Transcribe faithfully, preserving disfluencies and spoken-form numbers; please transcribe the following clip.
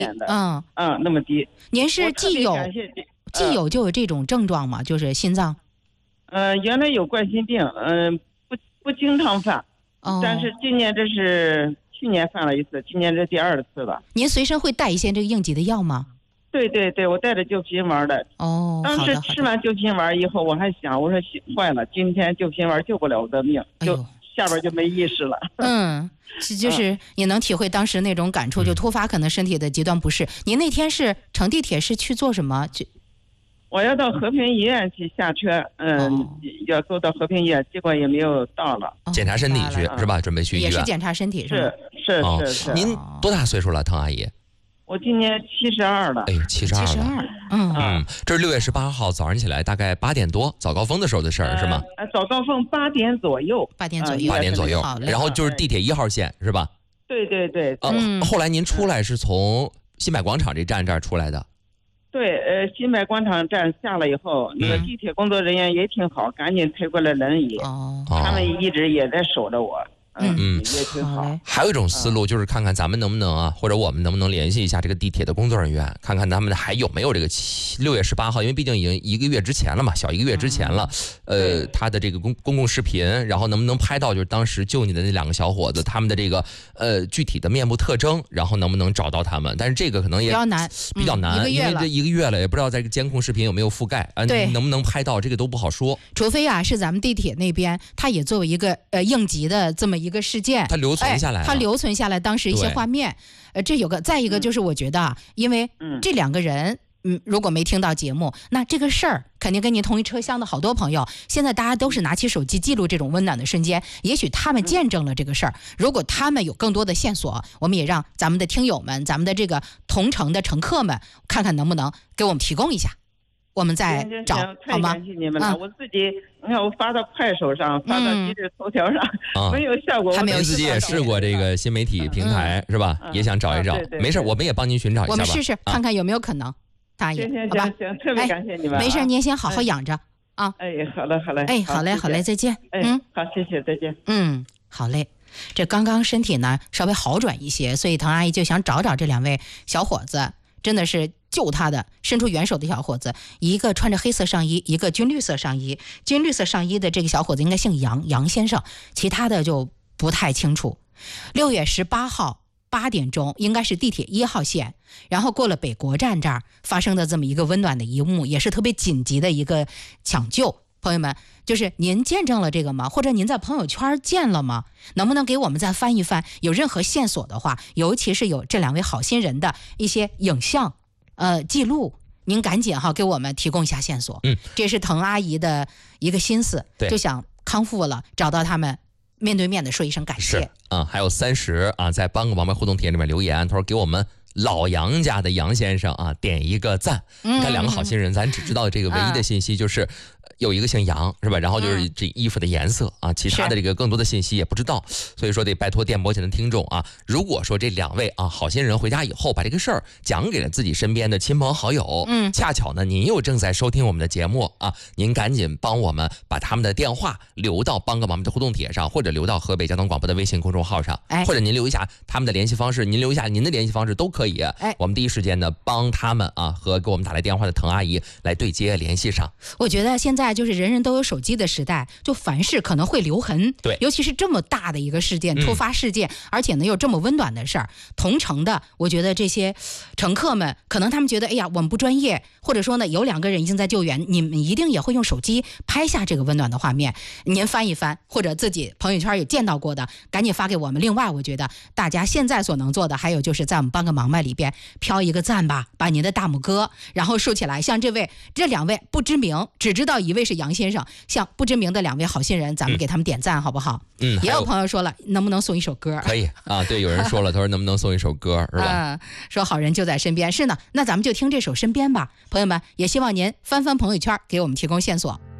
的， 嗯嗯，那么低。 您是既有既有就有这种症状吗？就是心脏？ 呃，原来有冠心病，嗯、呃，不不经常犯， 哦， 但是今年这是去年犯了一次，今年这第二次了。 您随身会带一些这个应急的药吗？ 对对对，我带着救心丸的。 哦， 当时吃完救心丸以后，我还想，我说坏了，今天救心丸救不了我的命，就、哎、下边就没意识了。 嗯，就是也能体会当时那种感触，就突发可能身体的极端不适。您那天是乘地铁是去做什么？去我要到和平医院去下车，嗯，哦、要坐到和平医院，结果也没有到了。 哦、检查身体去、哦、是吧？准备去医院。 也是检查身体是吗？ 是是、哦、是是。 您多大岁数了，滕阿姨？ 我今年七十二了。 哎，七十二了。 嗯嗯，这是六月十八号早上起来大概八点多早高峰的时候的事儿、呃、是吗？ 呃，早高峰八点左右。 八点左右。 八点左右。然后就是地铁一号线是吧？ 对对对。 嗯、呃。后来您出来是从新百广场这站这儿出来的。 对，呃，新百广场站下了以后，那个地铁工作人员也挺好，赶紧推过来轮椅。 哦。 他们一直也在守着我。嗯嗯，也挺好。 还有一种思路就是看看咱们能不能啊，或者我们能不能联系一下这个地铁的工作人员，看看他们还有没有这个六月十八号，因为毕竟已经一个月之前了嘛，小一个月之前了。呃，他的这个公公共视频，然后能不能拍到就是当时救你的那两个小伙子他们的这个呃具体的面部特征，然后能不能找到他们？但是这个可能也比较难， 比较难， 嗯、 因为这一个月了，也不知道在监控视频有没有覆盖啊， 对， 能不能拍到这个都不好说。 除非啊是咱们地铁那边，它也作为一个呃应急的这么一个事件。 它留存下来、 哎，它留存下来当时一些画面，呃，这有个，再一个就是我觉得啊，嗯、因为这两个人，嗯，如果没听到节目，那这个事儿肯定跟您同一车厢的好多朋友，现在大家都是拿起手机记录这种温暖的瞬间，也许他们见证了这个事儿。如果他们有更多的线索，我们也让咱们的听友们、咱们的这个同乘的乘客们，看看能不能给我们提供一下。我们再找好吗？ 太感谢你们了！嗯、我自己，你看我发到快手上，发到今日头条上，嗯、没有效果。 还没有。 您自己也试过这个新媒体平台、嗯、是吧？嗯、也想找一找， 嗯、对对对没事，我们也帮您寻找一下吧。 我们试试、啊、看看有没有可能。大爷，好吧， 行，特别感谢你们、 哎。没事，您先好好养着、 哎、啊。哎，好嘞，好嘞。 哎，好嘞，好嘞，再见。 哎、嗯，好，谢谢，再见。 嗯，好嘞。这刚刚身体呢稍微好转一些，所以滕阿姨就想找找这两位小伙子，真的是。救他的伸出援手的小伙子，一个穿着黑色上衣，一个军绿色上衣。军绿色上衣的这个小伙子应该姓杨，杨先生，其他的就不太清楚。六月十八号八点钟，应该是地铁一号线，然后过了北国站这儿发生的这么一个温暖的一幕，也是特别紧急的一个抢救。朋友们，就是您见证了这个吗？或者您在朋友圈见了吗？能不能给我们再翻一翻？有任何线索的话，尤其是有这两位好心人的一些影像。呃，记录，您赶紧哈给我们提供一下线索。 嗯， 这是滕阿姨的一个心思，就想康复了，找到他们，面对面的说一声感谢。 是啊，还有三十啊，在帮个忙呗互动帖里面留言，他说给我们老杨家的杨先生啊点一个赞。 嗯、 你看两个好心人，咱只知道这个唯一的信息就是。嗯有一个姓杨是吧？然后就是这衣服的颜色、嗯、啊，其他的这个更多的信息也不知道，所以说得拜托电波前的听众啊，如果说这两位啊好心人回家以后把这个事儿讲给了自己身边的亲朋好友， 嗯， 恰巧呢您又正在收听我们的节目啊，您赶紧帮我们把他们的电话留到帮个忙的互动帖上，或者留到河北交通广播的微信公众号上， 哎， 或者您留一下他们的联系方式，您留一下您的联系方式都可以， 哎， 我们第一时间呢帮他们啊和给我们打来电话的滕阿姨来对接联系上。 我觉得现在就是人人都有手机的时代，就凡事可能会留痕， 对， 尤其是这么大的一个事件，突发事件，嗯、而且呢又这么温暖的事儿，同乘的，我觉得这些乘客们可能他们觉得，哎呀，我们不专业，或者说呢有两个人已经在救援，你们一定也会用手机拍下这个温暖的画面，您翻一翻，或者自己朋友圈有见到过的，赶紧发给我们。另外，我觉得大家现在所能做的，还有就是在我们帮个忙麦里边飘一个赞吧，把您的大拇哥然后竖起来，像这位这两位不知名，只知道一位是杨先生。像不知名的两位好心人，咱们给他们点赞、嗯、好不好？ 嗯， 也有朋友说了，能不能送一首歌？ 可以啊，对，有人说了，他说能不能送一首歌，是吧？ 嗯，说好人就在身边，是呢，那咱们就听这首《身边》吧。朋友们，也希望您翻翻朋友圈，给我们提供线索。